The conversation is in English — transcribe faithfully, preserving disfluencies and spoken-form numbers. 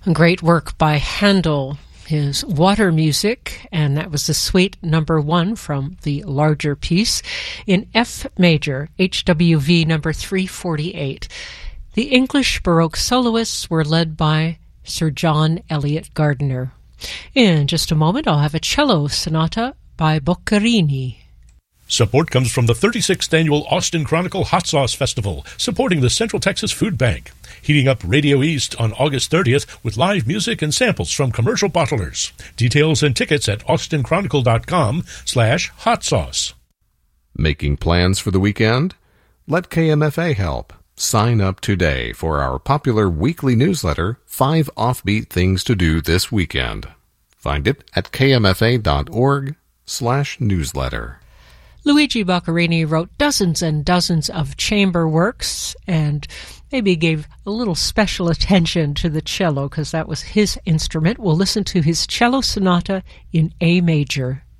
Great work by Handel, his Water Music, and that was the Suite number one from the larger piece in F major, H W V number three forty-eight. The English Baroque soloists were led by Sir John Eliot Gardiner. In just a moment, I'll have a cello sonata by Boccherini. Support comes from the thirty-sixth Annual Austin Chronicle Hot Sauce Festival, supporting the Central Texas Food Bank. Heating up Radio East on August thirtieth with live music and samples from commercial bottlers. Details and tickets at austin chronicle dot com slash hot sauce. Making plans for the weekend? Let K M F A help. Sign up today for our popular weekly newsletter, Five Offbeat Things to Do This Weekend. Find it at k m f a dot org slash newsletter. Luigi Boccherini wrote dozens and dozens of chamber works and maybe gave a little special attention to the cello because that was his instrument. We'll listen to his cello sonata in A major.